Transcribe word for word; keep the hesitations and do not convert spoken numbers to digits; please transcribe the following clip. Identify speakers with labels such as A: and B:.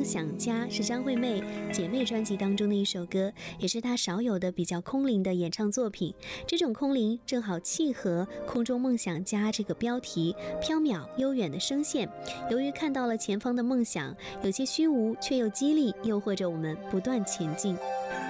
A: 想家》是张惠妹姐妹专辑当中的一首歌，也是她少有的比较空灵的演唱作品。这种空灵正好契合空中梦想家这个标题，飘渺悠远的声线。由于看到了前方的梦想，有些虚无却又激励，诱惑着我们不断前进。